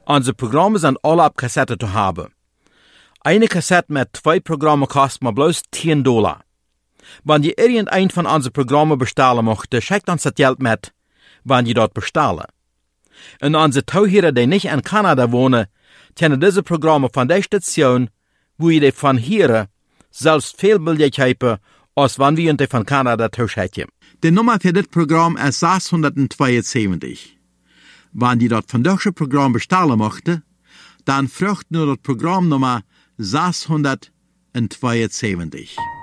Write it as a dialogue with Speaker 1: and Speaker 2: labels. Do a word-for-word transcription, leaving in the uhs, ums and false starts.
Speaker 1: Unsere Programme sind alle auf Kassette zu haben. Eine Kassette mit zwei Programmen kostet mir bloß zehn Dollar. Wenn ihr irgendein von unseren Programmen bestellen möchtet, schickt uns das Geld mit, wenn ihr dort bestellen. Und unsere Zuhörer, die nicht in Kanada wohnen, können diese Programme von der Station, wo ihr die von hier selbst viel billiger haben, als wenn wir die von Kanada zuschicken. Die Nummer für das Programm ist sechshundertzweiundsiebzig. Wenn ihr das von diesem Programm bestellen möchtet, dann fragt nur das Programmnummer sechshundertzweiundsiebzig.